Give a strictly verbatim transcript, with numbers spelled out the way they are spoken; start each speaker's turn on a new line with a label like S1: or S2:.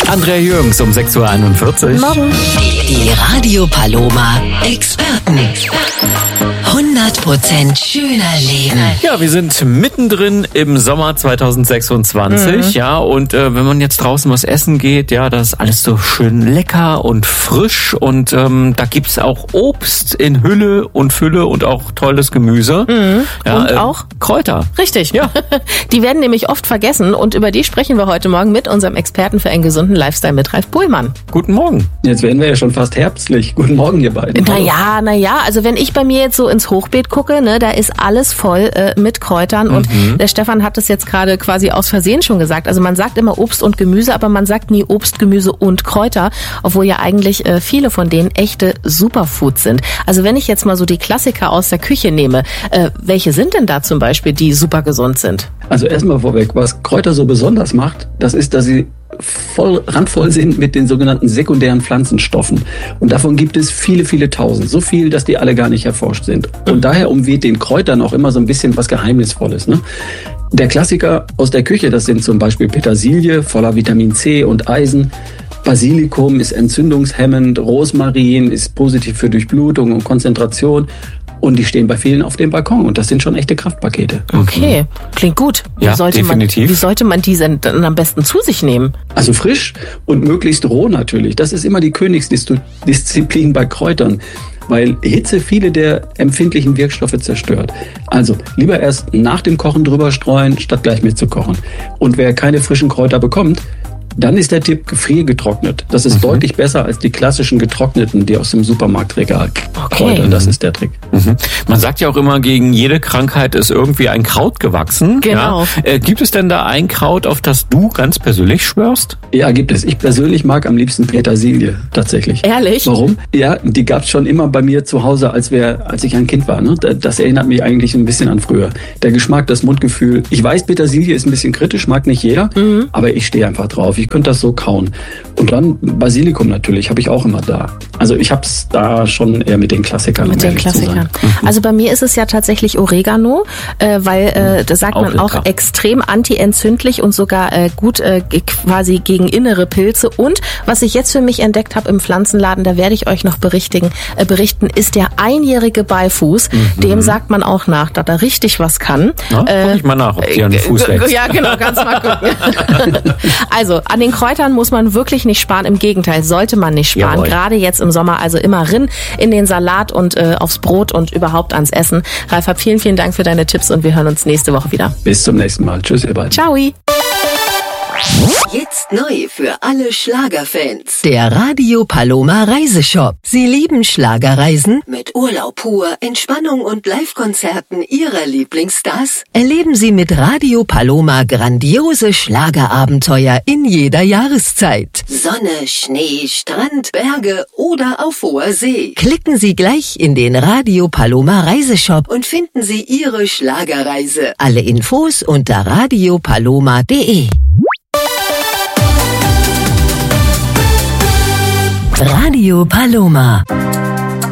S1: Andrea Jürgens um sechs Uhr einundvierzig.
S2: Guten Morgen.
S3: Die Radio Paloma Experten. hundert Prozent schöner Leben.
S1: Ja, wir sind mittendrin im Sommer zweitausendsechsundzwanzig, mhm. ja, und äh, wenn man jetzt draußen was essen geht, ja, das ist alles so schön lecker und frisch und ähm, da gibt's auch Obst in Hülle und Fülle und auch tolles Gemüse.
S2: Mhm.
S1: Ja,
S2: und
S1: äh,
S2: auch
S1: Kräuter.
S2: Richtig.
S1: Ja.
S2: Die werden nämlich oft vergessen und über die sprechen wir heute Morgen mit unserem Experten für einen gesunden Lifestyle mit Ralf Pohlmann.
S1: Guten Morgen.
S4: Jetzt werden wir ja schon fast herbstlich. Guten Morgen, ihr beiden.
S2: Naja, naja, also wenn ich bei mir jetzt so ins Hochbeet gucke, ne, da ist alles voll äh, mit Kräutern und
S1: Mhm.
S2: der Stefan hat es jetzt gerade quasi aus Versehen schon gesagt. Also man sagt immer Obst und Gemüse, aber man sagt nie Obst, Gemüse und Kräuter, obwohl ja eigentlich äh, viele von denen echte Superfoods sind. Also wenn ich jetzt mal so die Klassiker aus der Küche nehme, äh, welche sind denn da zum Beispiel, die super gesund sind?
S4: Also erstmal vorweg, was Kräuter so besonders macht, das ist, dass sie voll randvoll sind mit den sogenannten sekundären Pflanzenstoffen. Und davon gibt es viele, viele tausend. So viel, dass die alle gar nicht erforscht sind. Und daher umweht den Kräutern auch immer so ein bisschen was Geheimnisvolles, ne? Der Klassiker aus der Küche, das sind zum Beispiel Petersilie, voller Vitamin C und Eisen. Basilikum ist entzündungshemmend. Rosmarin ist positiv für Durchblutung und Konzentration. Und die stehen bei vielen auf dem Balkon. Und das sind schon echte Kraftpakete.
S2: Okay, klingt gut. Wie
S1: Ja,
S2: sollte
S1: definitiv.
S2: Man, wie sollte man die denn dann am besten zu sich nehmen?
S4: Also frisch und möglichst roh natürlich. Das ist immer die Königsdisziplin bei Kräutern, weil Hitze viele der empfindlichen Wirkstoffe zerstört. Also lieber erst nach dem Kochen drüber streuen, statt gleich mitzukochen. Und wer keine frischen Kräuter bekommt, dann ist der Tipp gefriergetrocknet. Das ist mhm. deutlich besser als die klassischen getrockneten, die aus dem Supermarktregal
S2: Okay.
S4: Kräuter. Das ist der Trick.
S1: Mhm. Man sagt ja auch immer, gegen jede Krankheit ist irgendwie ein Kraut gewachsen.
S2: Genau.
S1: Ja. Äh, gibt es denn da ein Kraut, auf das du ganz persönlich schwörst?
S4: Ja, gibt es. Ich persönlich mag am liebsten Petersilie, tatsächlich.
S2: Ehrlich?
S4: Warum? Ja, die gab es schon immer bei mir zu Hause, als wir, als ich ein Kind war. Ne? Das erinnert mich eigentlich ein bisschen an früher. Der Geschmack, das Mundgefühl. Ich weiß, Petersilie ist ein bisschen kritisch, mag nicht jeder, mhm. aber ich stehe einfach drauf. Ich könnte das so kauen. Und dann Basilikum natürlich, habe ich auch immer da. Also ich habe es da schon eher mit den Klassikern.
S2: Mit den Klassikern. Mhm. Also bei mir ist es ja tatsächlich Oregano, äh, weil äh, da sagt
S1: Auch
S2: man auch
S1: lecker.
S2: extrem antientzündlich und sogar äh, gut äh, g- quasi gegen innere Pilze. Und was ich jetzt für mich entdeckt habe im Pflanzenladen, da werde ich euch noch berichtigen, äh, berichten, ist der einjährige Beifuß. Mhm. Dem sagt man auch nach, dass er richtig was kann.
S1: Ja,
S2: äh,
S1: guck ich mal nach, ob die an den Fuß wächst.
S2: Ja, genau, kannst mal gucken. Also an den Kräutern muss man wirklich nicht sparen. Im Gegenteil, sollte man nicht sparen.
S1: Jawohl.
S2: Gerade jetzt im Sommer, also immer rin in den Salat und äh, aufs Brot und überhaupt ans Essen. Ralf, hab vielen, vielen Dank für deine Tipps und wir hören uns nächste Woche wieder.
S4: Bis zum nächsten Mal. Tschüss, ihr beiden.
S2: Ciao.
S3: Jetzt neu für alle Schlagerfans. Der Radio Paloma Reiseshop. Sie lieben Schlagerreisen? Mit Urlaub pur, Entspannung und Live-Konzerten Ihrer Lieblingsstars? Erleben Sie mit Radio Paloma grandiose Schlagerabenteuer in jeder Jahreszeit. Sonne, Schnee, Strand, Berge oder auf hoher See. Klicken Sie gleich in den Radio Paloma Reiseshop und finden Sie Ihre Schlagerreise. Alle Infos unter radiopaloma punkt de. Radio Paloma.